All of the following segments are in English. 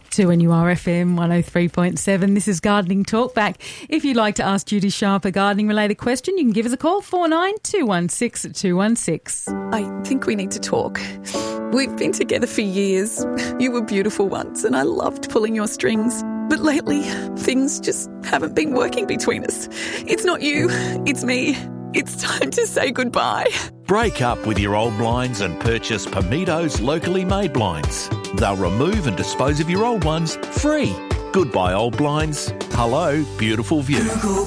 2NURFM 103.7. This is Gardening Talkback. If you'd like to ask Judy Sharp a gardening-related question, you can give us a call, 49 216 216. I think we need to talk. We've been together for years. You were beautiful once and I loved pulling your strings. But lately, things just haven't been working between us. It's not you, it's me. It's time to say goodbye. Break up with your old blinds and purchase Pamitos locally made blinds. They'll remove and dispose of your old ones free. Goodbye old blinds. Hello, beautiful view. Google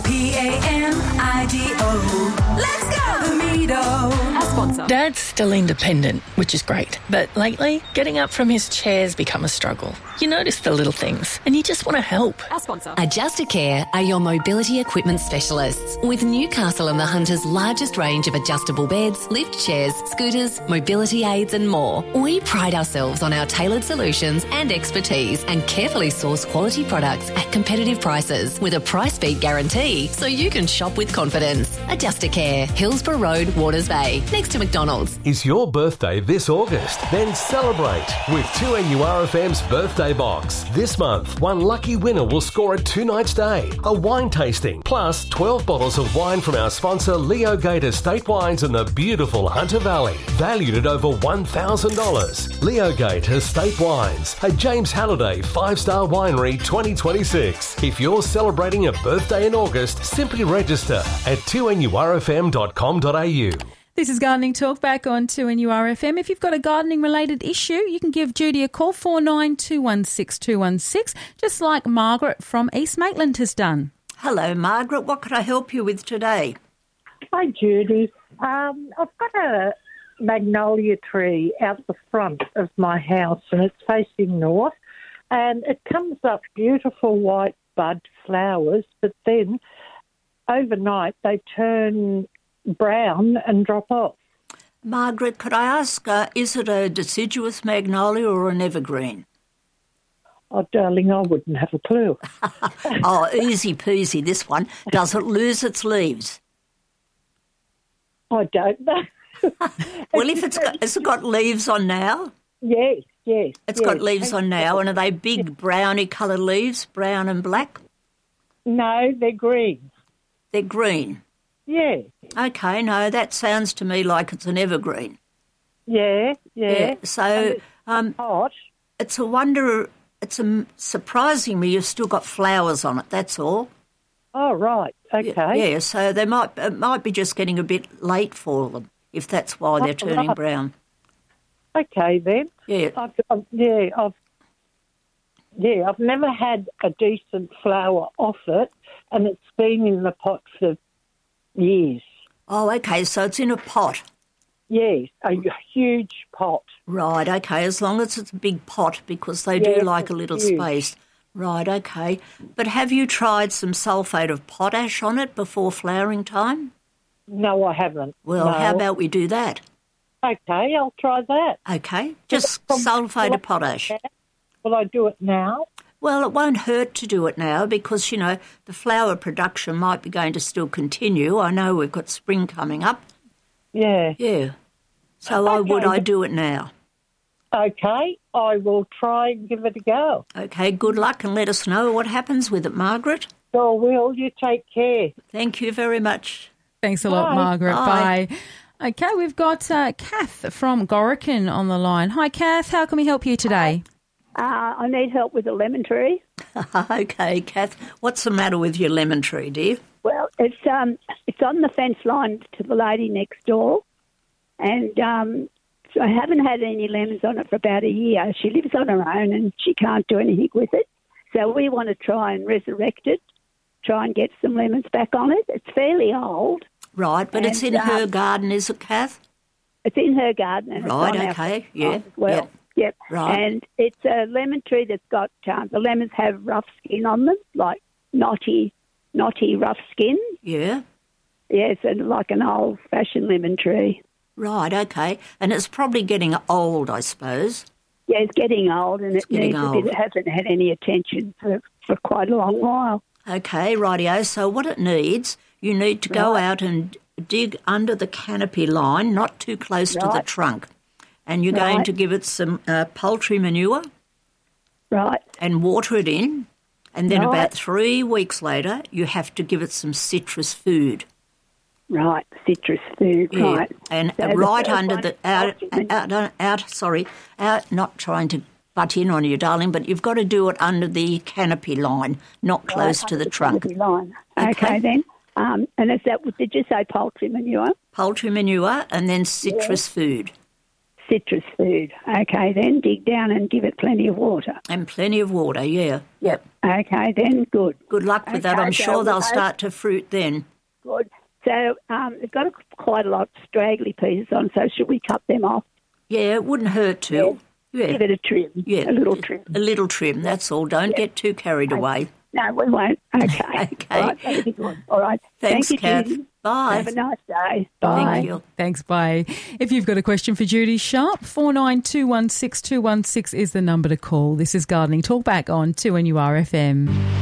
PAMIDO. Let's go! Pamito. Our sponsor. Dad's still independent, which is great. But lately, getting up from his chair's become a struggle. You notice the little things and you just want to help. Our sponsor. Adjustacare are your mobility equipment specialists. With Newcastle and the Hunter's largest range of adjustable beds, lift chairs, scooters, mobility aids and more. We pride ourselves on our tailored solutions and expertise and carefully source quality products at competitive prices with a price beat guarantee so you can shop with confidence. Adjustacare, Hillsborough Road, Waters Bay, next to McDonald's. Is your birthday this August? Then celebrate with 2NURFM's birthday box. This month, one lucky winner will score a 2-night stay, a wine tasting, plus 12 bottles of wine from our sponsor Leo Gate Estate Wines in the beautiful Hunter Valley, valued at over $1,000. Leo Gate Estate Wines, a James Halliday 5-star winery 2026. If you're celebrating a birthday in August, simply register at 2NURFM.com.au. This is Gardening Talkback on 2NURFM. If you've got a gardening-related issue, you can give Judy a call, 49 216 216, just like Margaret from East Maitland has done. Hello, Margaret. What could I help you with today? Hi, Judy. I've got a magnolia tree out the front of my house and it's facing north and it comes up beautiful white bud flowers, but then overnight they turn brown and drop off. Margaret, could I ask, is it a deciduous magnolia or an evergreen? Oh, darling, I wouldn't have a clue. Oh, easy peasy, this one. Does it lose its leaves? I don't know. Well, if has it got leaves on now? Yes. It's got leaves on now, and are they big browny coloured leaves, brown and black? No, they're green. They're green? Yeah. Okay, no, that sounds to me like it's an evergreen. Yeah. So hot. It's a wonder. Surprising me you've still got flowers on it, that's all. Oh, right, okay. Yeah, so it might be just getting a bit late for them, if that's why they're turning brown. Okay, then. Yeah. I've never had a decent flower off it, and it's been in the pot for years. Oh, okay, so it's in a pot. Yes, a huge pot. Right, okay, as long as it's a big pot, because they do like a little space. Right, okay. But have you tried some sulphate of potash on it before flowering time? No, I haven't. Well, how about we do that? Okay, I'll try that. Okay, just sulphate of potash. Will I do it now? Well, it won't hurt to do it now because, the flower production might be going to still continue. I know we've got spring coming up. Yeah. Yeah. So I do it now. Okay, I will try and give it a go. Okay, good luck and let us know what happens with it, Margaret. Sure will. You take care. Thank you very much. Thanks a lot, Margaret. Bye. Okay, we've got Kath from Gorican on the line. Hi, Kath. How can we help you today? I need help with a lemon tree. Okay, Kath. What's the matter with your lemon tree, dear? Well, it's on the fence line to the lady next door, and so I haven't had any lemons on it for about a year. She lives on her own and she can't do anything with it. So we want to try and resurrect it, try and get some lemons back on it. It's fairly old. Right, but it's in her garden, is it, Kath? It's in her garden. And right, it's on okay, yeah. as well. Yep. Right. And it's a lemon tree that's got, the lemons have rough skin on them, like knotty rough skin. Yeah. Yeah, it's like an old-fashioned lemon tree. Right, okay. And it's probably getting old, I suppose. Yeah, it's getting old and it hasn't had any attention for quite a long while. Okay, rightio. So what it needs, you need to go out and dig under the canopy line, not too close to the trunk. And you're going to give it some poultry manure. Right. And water it in. And then Right. about 3 weeks later, you have to give it some citrus food. Right, citrus food, Yeah. right. And So the right first under one the is out, not trying to butt in on you, darling, but you've got to do it under the canopy line, not close to the trunk. canopy line. Okay, then. And is that, did you say poultry manure? Poultry manure and then citrus food. Citrus food. Okay, then dig down and give it plenty of water. And plenty of water, yeah. Yep. Okay, then good. Good luck with that. Okay, I'm so sure they'll we start to fruit then. Good. So they've got quite a lot of straggly pieces on, so should we cut them off? Yeah, it wouldn't hurt to. Yeah. Give it a trim. Yeah. A little trim. A little trim, that's all. Don't get too carried away. No, we won't. Okay. Okay. All right, that'll be good. All right. Thanks, Thank you, Kath. Judy. Bye. Have a nice day. Bye. Thank you. Thanks, bye. If you've got a question for Judy Sharp, 49216216 is the number to call. This is Gardening Talk back on 2NURFM.